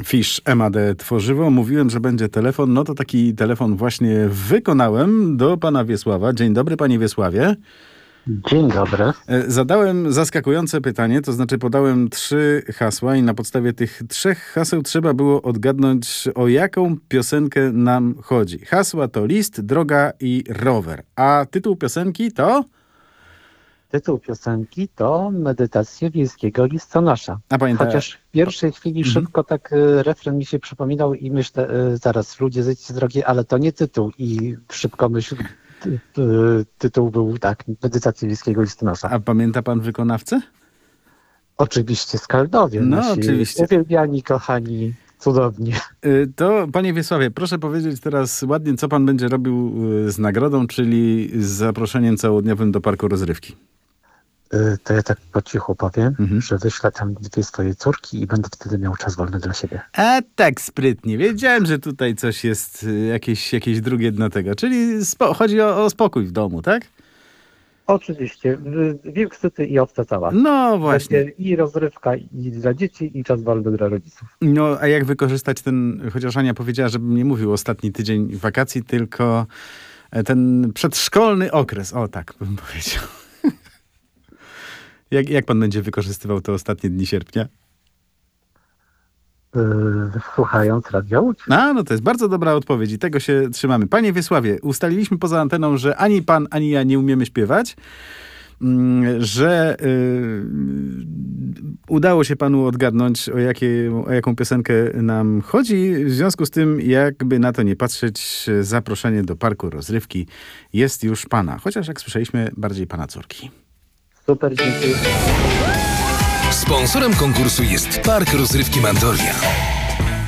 Fish MAD Tworzywo. Mówiłem, że będzie telefon. No to taki telefon właśnie wykonałem do pana Wiesława. Dzień dobry, panie Wiesławie. Dzień dobry. Zadałem zaskakujące pytanie, to znaczy podałem 3 hasła i na podstawie tych 3 haseł trzeba było odgadnąć, o jaką piosenkę nam chodzi. Hasła to list, droga i rower. A tytuł piosenki to? Tytuł piosenki to Medytacje wiejskiego listonosza. A pamięta... Chociaż w pierwszej chwili szybko tak refren mi się przypominał i myślę, zaraz, ludzie zejdźcie z drogi, ale to nie tytuł. I szybko myśl, tytuł był tak, Medytacje wiejskiego listonosza. A pamięta pan wykonawcę? Oczywiście Skaldowie. No nasi oczywiście. Uwielbiani, kochani, cudowni. To, panie Wiesławie, proszę powiedzieć teraz ładnie, co pan będzie robił z nagrodą, czyli z zaproszeniem całodniowym do parku rozrywki. To ja tak po cichu powiem, że wyślę tam 2 swoje córki i będę wtedy miał czas wolny dla siebie. A tak sprytnie. Wiedziałem, że tutaj coś jest, jakieś drugie dno tego. Czyli chodzi o spokój w domu, tak? Oczywiście. Wilk syty i owca cała. No właśnie. Będzie i rozrywka i dla dzieci, i czas wolny dla rodziców. No a jak wykorzystać ten, chociaż Ania powiedziała, żebym nie mówił ostatni tydzień wakacji, tylko ten przedszkolny okres. O tak bym powiedział. Jak pan będzie wykorzystywał te ostatnie dni sierpnia? Słuchając Radio Łódź. No to jest bardzo dobra odpowiedź i tego się trzymamy. Panie Wiesławie, ustaliliśmy poza anteną, że ani pan, ani ja nie umiemy śpiewać, że udało się panu odgadnąć, o jaką piosenkę nam chodzi. W związku z tym, jakby na to nie patrzeć, zaproszenie do parku rozrywki jest już pana. Chociaż jak słyszeliśmy, bardziej pana córki. Super, dziękuję. Sponsorem konkursu jest Park Rozrywki Mandolia.